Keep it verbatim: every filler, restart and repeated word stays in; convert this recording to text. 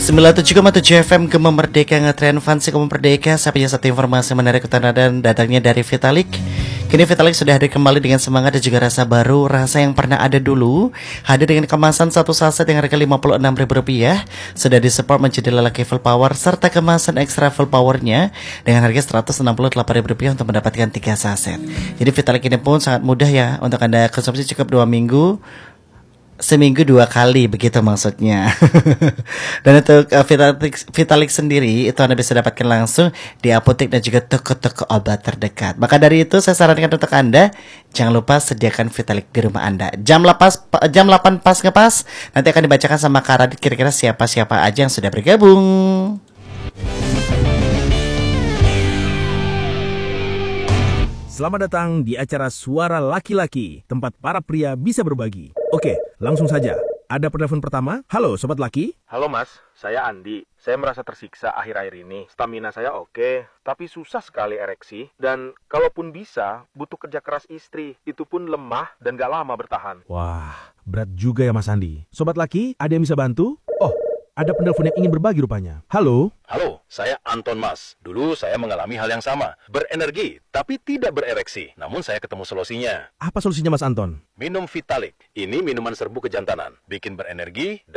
sembilan puluh tujuh koma tujuh F M Gema Merdeka ngetren Fansi Gema Merdeka. Saya punya satu informasi menarik utara dan datangnya dari Vitalik. Kini Vitalik sudah hadir kembali dengan semangat dan juga rasa baru. Rasa yang pernah ada dulu hadir dengan kemasan satu saset yang harga lima puluh enam ribu rupiah. Sudah disupport menjadi lelaki full power serta kemasan ekstra full powernya dengan harga seratus enam puluh delapan ribu rupiah untuk mendapatkan tiga saset. Jadi Vitalik ini pun sangat mudah ya untuk Anda konsumsi, cukup dua minggu. Seminggu dua kali, begitu maksudnya. Dan untuk uh, Vitalik, Vitalik sendiri itu Anda bisa dapatkan langsung di apotek dan juga toko-toko obat terdekat. Maka dari itu saya sarankan untuk Anda, jangan lupa sediakan Vitalik di rumah Anda. Jam delapan, jam delapan pas ngepas, nanti akan dibacakan sama Kak Radit kira-kira siapa-siapa aja yang sudah bergabung. Selamat datang di acara Suara Laki-Laki, tempat para pria bisa berbagi. Oke, langsung saja. Ada penelpon pertama. Halo, Sobat Laki. Halo Mas, saya Andi. Saya merasa tersiksa akhir-akhir ini. Stamina saya oke, tapi susah sekali ereksi. Dan kalaupun bisa, butuh kerja keras istri. Itu pun lemah dan gak lama bertahan. Wah, berat juga ya Mas Andi. Sobat Laki, ada yang bisa bantu? Oh, ada penelpon yang ingin berbagi rupanya. Halo. Halo, saya Anton Mas. Dulu saya mengalami hal yang sama. Berenergi, tapi tidak berereksi. Namun saya ketemu solusinya. Apa solusinya Mas Anton? Minum Vitalik. Ini minuman serbu kejantanan. Bikin berenergi